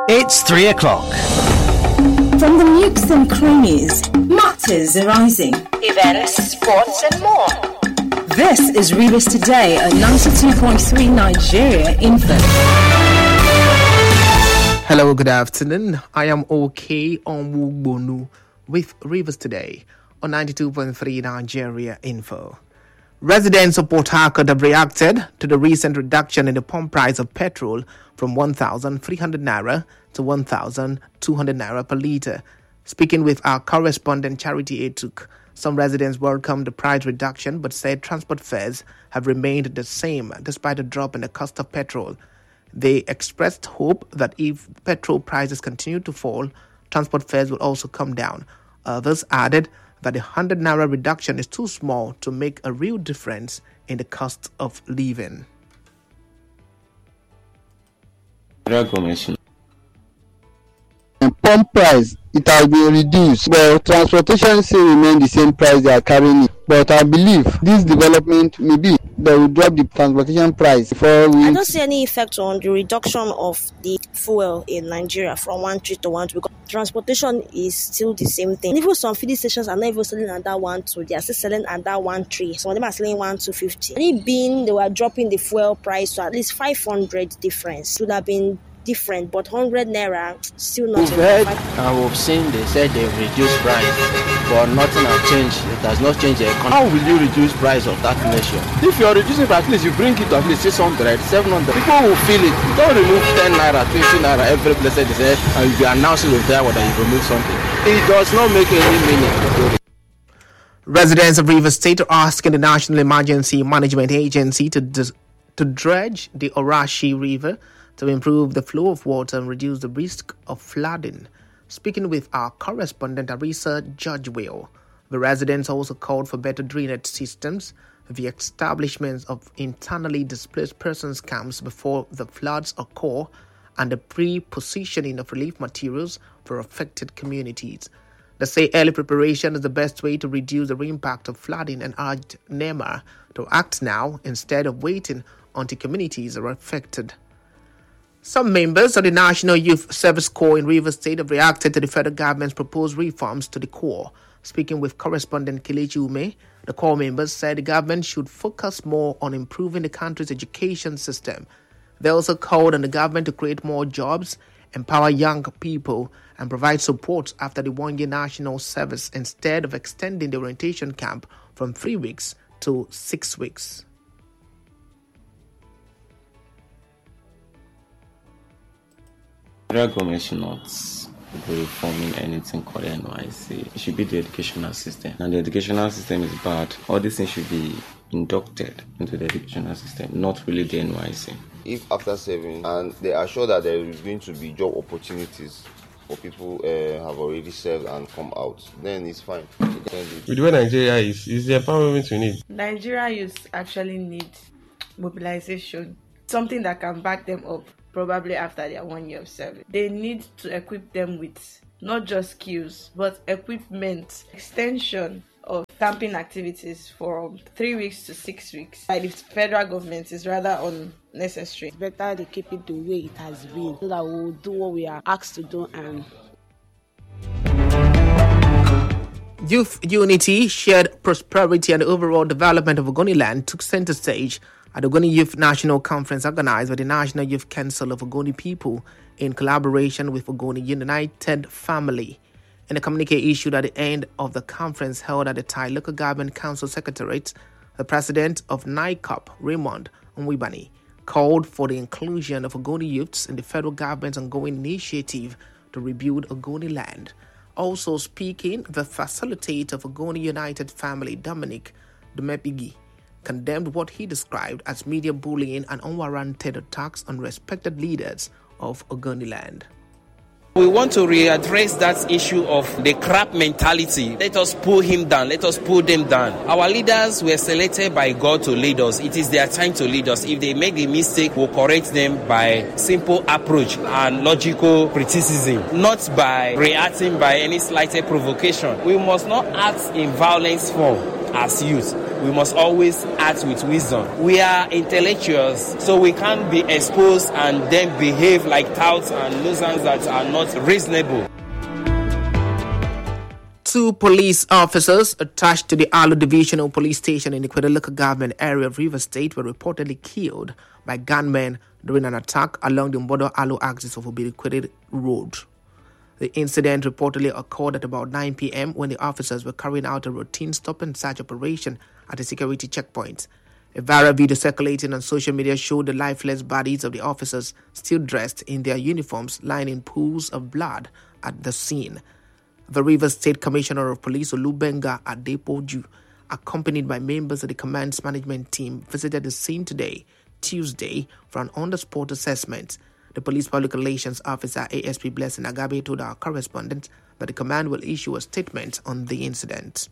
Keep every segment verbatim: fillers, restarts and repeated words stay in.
It's three o'clock. From the nooks and crannies, matters arising, events, sports and more. This is Rivers Today on ninety-two point three Nigeria Info. Hello, good afternoon. I am OK Onwugbonu with Rivers Today on ninety-two point three Nigeria Info. Residents of Port Harcourt have reacted to the recent reduction in the pump price of petrol from one thousand three hundred naira to one thousand two hundred naira per litre. Speaking with our correspondent Charity Etuk, some residents welcomed the price reduction but said transport fares have remained the same despite a drop in the cost of petrol. They expressed hope that if petrol prices continue to fall, transport fares will also come down. Others added that the one hundred naira reduction is too small to make a real difference in the cost of living. And pump price, it has been reduced, but transportation still remain the same price they are carrying it. But I believe this development may be they will drop the transportation price before we... I don't see any effect on the reduction of the fuel in Nigeria from one three to one two because transportation is still the same thing. Even some filling stations are not even selling at that one two, they are still selling at that one three. Some of them are selling one two fifty. Any being they were dropping the fuel price to at least five hundred difference, would have been different, but one hundred naira still not. We've heard and we've seen they said they've reduced price, but nothing has changed. It has not changed the economy. How will you reduce price of that nation? If you are reducing price, at least you bring it to at least six hundred, seven hundred. People will feel it. You don't remove ten naira, twenty naira every blessed day and you'll be announcing with that whether you remove something. It does not make any meaning. Residents of Rivers State are asking the National Emergency Management Agency to dis- to dredge the Orashi River to improve the flow of water and reduce the risk of flooding. Speaking with our correspondent Arisa Judgewell, the residents also called for better drainage systems, the establishment of internally displaced persons camps before the floods occur, and the pre-positioning of relief materials for affected communities. They say early preparation is the best way to reduce the impact of flooding and urged NEMA to act now instead of waiting until communities are affected. Some members of the National Youth Service Corps in Rivers State have reacted to the federal government's proposed reforms to the Corps. Speaking with correspondent Kelechi Ume, the Corps members said the government should focus more on improving the country's education system. They also called on the government to create more jobs, empower young people, and provide support after the one-year national service instead of extending the orientation camp from three weeks to six weeks. The government should not be reforming anything called N Y C. It should be the educational system. And the educational system is bad. All these things should be inducted into the educational system, not really the N Y C. If after serving and they are sure that there is going to be job opportunities for people who uh, have already served and come out, then it's fine. With the way Nigeria is, is the empowerment we need. Nigeria youth actually need mobilization, something that can back them up. Probably after their one year of service. They need to equip them with not just skills, but equipment, extension of camping activities from three weeks to six weeks. By the federal government is rather unnecessary. It's better they keep it the way it has been, so that we'll do what we are asked to do. And Youth unity, shared prosperity, and overall development of Ogoniland took center stage at the Ogoni Youth National Conference organized by the National Youth Council of Ogoni People in collaboration with Ogoni United Family. In a communique issued at the end of the conference held at the Thai Local Government Council Secretariat, the president of N I C O P, Raymond Nwibani, called for the inclusion of Ogoni youths in the federal government's ongoing initiative to rebuild Ogoni land. Also speaking, the facilitator of Ogoni United Family, Dominic Dumepigi, condemned what he described as media bullying and unwarranted attacks on respected leaders of Ogoniland. We want to readdress that issue of the crap mentality. Let us pull him down. Let us pull them down. Our leaders were selected by God to lead us. It is their time to lead us. If they make a mistake, we'll correct them by simple approach and logical criticism, not by reacting by any slighted provocation. We must not act in violence form as youth. we must always act with wisdom. We are intellectuals, so we can't be exposed and then behave like touts and losers that are not reasonable. Two police officers attached to the Alu Divisional Police Station in the Equator Local Government area of Rivers State were reportedly killed by gunmen during an attack along the Mbodo Alu axis of Obirikwere Road. The incident reportedly occurred at about nine p.m. when the officers were carrying out a routine stop-and-search operation at a security checkpoint. A viral video circulating on social media showed the lifeless bodies of the officers still dressed in their uniforms lying in pools of blood at the scene. The Rivers State Commissioner of Police Olubenga Adepoju, accompanied by members of the command's management team, visited the scene today, Tuesday, for an on-the-spot assessment. The Police Public Relations Officer A S P Blessing Agabe told our correspondent that the command will issue a statement on the incident.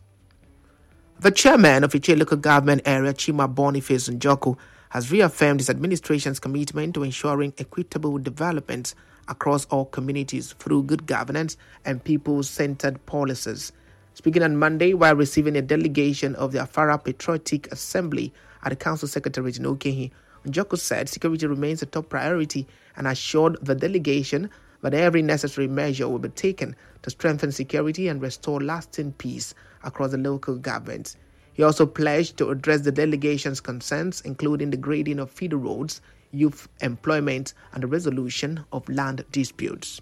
The chairman of Iche Local Government Area, Chima Boniface Njoku, has reaffirmed his administration's commitment to ensuring equitable development across all communities through good governance and people-centered policies. Speaking on Monday while receiving a delegation of the Afara Patriotic Assembly at the Council Secretariat in Okehi, Njoku said security remains a top priority and assured the delegation that every necessary measure will be taken to strengthen security and restore lasting peace across the local government. He also pledged to address the delegation's concerns, including the grading of feeder roads, youth employment, and the resolution of land disputes.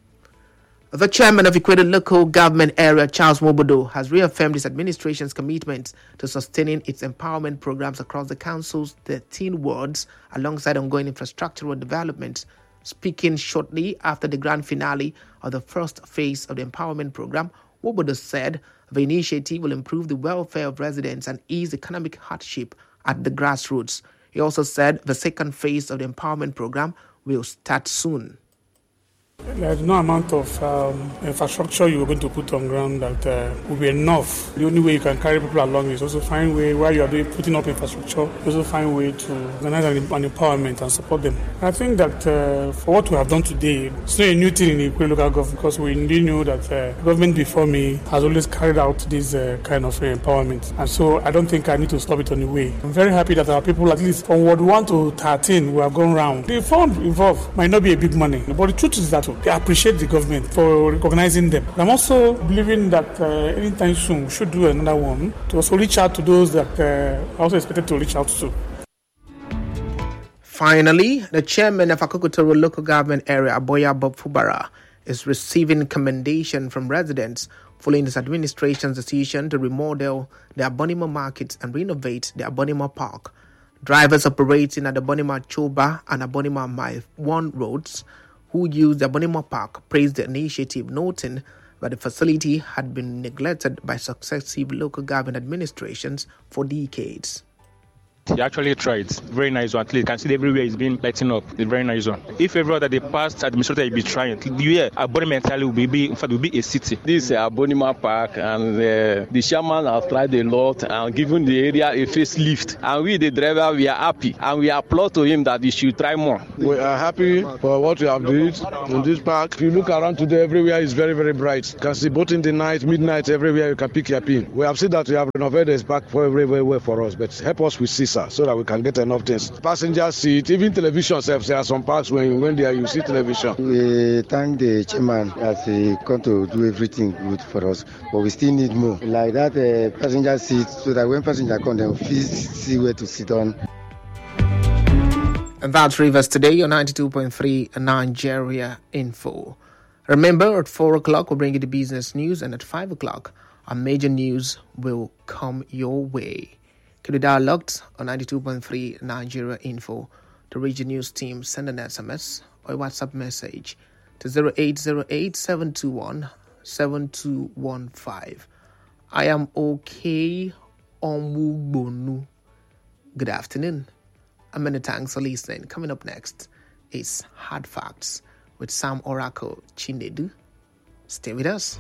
The chairman of Equator Local Government Area, Charles Mobodo, has reaffirmed his administration's commitment to sustaining its empowerment programs across the council's thirteen wards alongside ongoing infrastructural development. Speaking shortly after the grand finale of the first phase of the empowerment program, Mobodo said the initiative will improve the welfare of residents and ease economic hardship at the grassroots. He also said the second phase of the empowerment program will start soon. There's no amount of um, infrastructure you're going to put on ground that uh, will be enough. The only way you can carry people along is also find a way, while you are doing, putting up infrastructure, also find a way to organize an, an empowerment and support them. I think that uh, for what we have done today, it's not a new thing in the Equator local government, because we indeed know that uh, the government before me has always carried out this uh, kind of uh, empowerment. And so I don't think I need to stop it on the way. I'm very happy that our people, at least from Ward one to thirteen, we have gone round. The fund involved might not be a big money, but the truth is that they appreciate the government for recognizing them. I'm also believing that uh, anytime soon we should do another one to also reach out to those that uh, are also expected to reach out to. Finally, the chairman of Akokotoro Local Government Area, Aboya Bob Fubara, is receiving commendation from residents following his administration's decision to remodel the Abonima markets and renovate the Abonima Park. Drivers operating at the Abonima Choba and Abonima Mile one roads who used the Abonima Park praised the initiative, noting that the facility had been neglected by successive local government administrations for decades. He actually tried. Very nice one. At least you can see everywhere is being lighting up. It's very nice one. If everyone that the past administrator will be trying, yeah, Abonima entirely will be, in fact, will be a city. This is Abonima Park, and uh, the chairman has tried a lot and given the area a facelift. And we, the driver, we are happy, and we applaud to him that he should try more. We are happy for what we have done in this park. If you look around today, everywhere is very, very bright. You can see both in the night, midnight, everywhere you can pick your pin. We have seen that we have renovated this park for very, very well for us, but help us with C I S A so that we can get enough things. Passengers see it, even television self. There are some parks when when there you see television. We thank the chairman as he come to do everything good for us, but we still need more. Like that uh, passenger seat, so that when passenger come, they will see where to sit on. And that's Rivers Today on ninety-two point three Nigeria Info. Remember, at four o'clock we'll bring you the business news, and at five o'clock our major news will come your way. Keep the dial locked on ninety-two point three Nigeria Info. To reach the news team, send an S M S or a WhatsApp message to zero eight zero eight, seven two one, seven two one five. I am okay Omugbonu. Good afternoon. And many thanks for listening. Coming up next is Hard Facts with Sam Oracle Chinedu. Stay with us.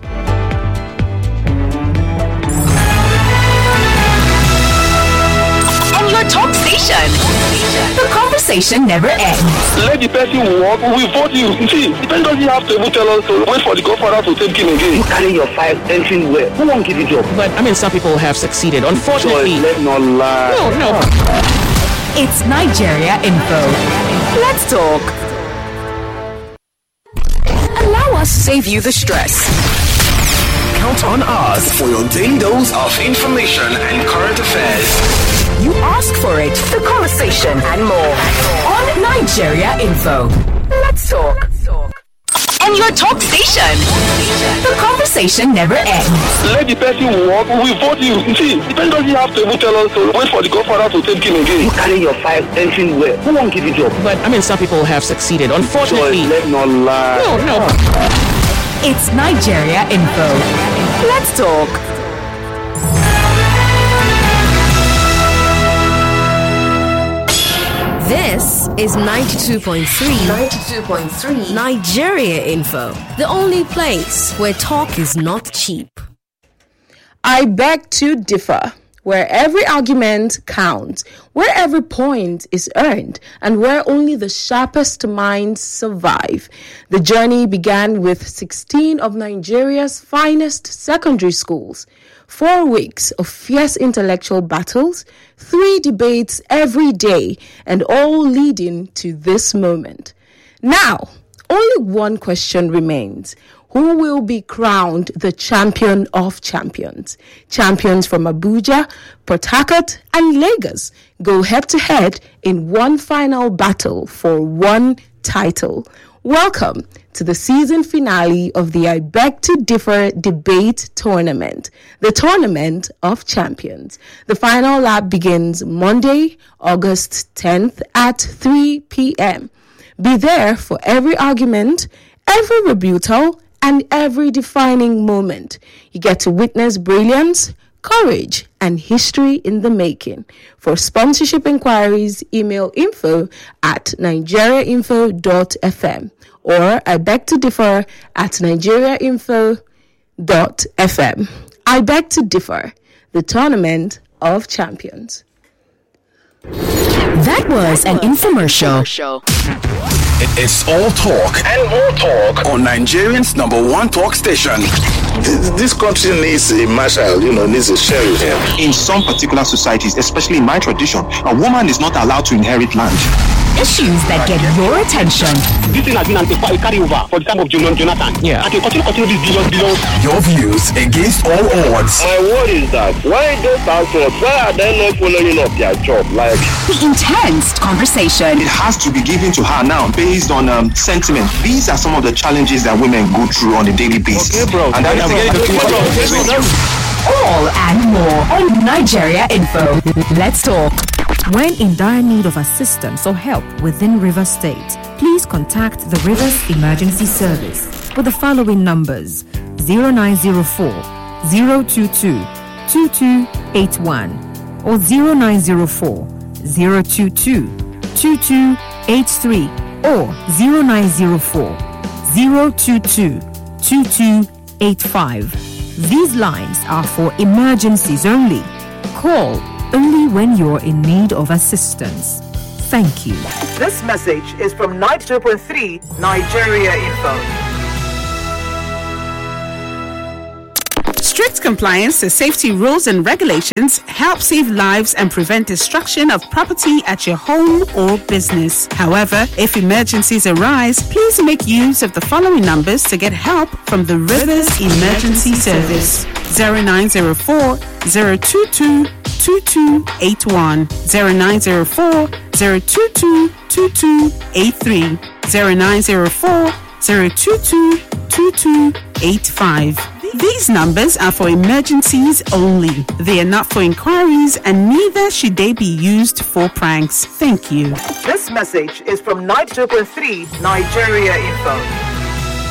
On your top station. station. The conversation never ends. Let the person walk, we vote you. You see, the person doesn't have to even tell us to wait for the godfather to take him again. You carry your five entering where? Who won't give you job? But I mean, some people have succeeded. Unfortunately, let's not lie. No, no. It's Nigeria Info. Let's talk. Allow us to save you the stress. Count on us for your daily dose of information and current affairs. You ask for it, the conversation and more on Nigeria Info. Let's talk. And your talk station. The conversation never ends. Let the person walk, we vote you. You see, the person doesn't have to even tell us to wait for the godfather to take him again. You carry your five entering where? Who won't give you job? But I mean, some people have succeeded. Unfortunately, let's not lie. No, no. It's Nigeria Info. Let's talk. This is ninety-two point three ninety-two point three Nigeria Info, the only place where talk is not cheap. I beg to differ. Where every argument counts, where every point is earned, and where only the sharpest minds survive. The journey began with sixteen of Nigeria's finest secondary schools. Four weeks of fierce intellectual battles, three debates every day, and all leading to this moment. Now, only one question remains. Who will be crowned the champion of champions? Champions from Abuja, Port Harcourt, and Lagos go head-to-head in one final battle for one title. Welcome to the season finale of the I Beg to Differ debate tournament, the Tournament of Champions. The final lap begins Monday, August tenth at three p.m. Be there for every argument, every rebuttal, and every defining moment. You get to witness brilliance, courage, and history in the making. For sponsorship inquiries, email info at nigeriainfo dot f m or I beg to differ at nigeriainfo dot f m. I beg to differ, the Tournament of Champions. That was an infomercial. It's all talk and more talk on Nigerian's number one talk station. This, this country needs a marshal, you know, needs a sheriff. In some particular societies, especially in my tradition, a woman is not allowed to inherit land. Issues that get your attention. This thing has been a carry over for the time of Jonathan. Yeah. And they continue, continue this billion, billion. Your views against all odds. My word is that why those households, why are they not following up their job? Like the intense conversation. It has to be given to her now based on um, sentiment. These are some of the challenges that women go through on a daily basis. Okay, bro. And that is all and more on Nigeria Info. Let's talk. When in dire need of assistance or help within Rivers State, please contact the Rivers Emergency Service with the following numbers: zero nine zero four, zero two two, two two eight one or zero nine zero four, zero two two, two two eight three or zero nine zero four, zero two two, two two eight five. These lines are for emergencies only. Call only when you're in need of assistance. Thank you. This message is from ninety-two point three Nigeria Info. Strict compliance to safety rules and regulations help save lives and prevent destruction of property at your home or business. However, if emergencies arise, please make use of the following numbers to get help from the Rivers Emergency Service: zero nine zero four, zero two two, two two eight one, zero nine zero four, zero two two, two two eight three, zero nine zero four, zero two two, two two eight five. These numbers are for emergencies only. They are not for inquiries, and neither should they be used for pranks. Thank you. This message is from ninety-two point three Nigeria Info.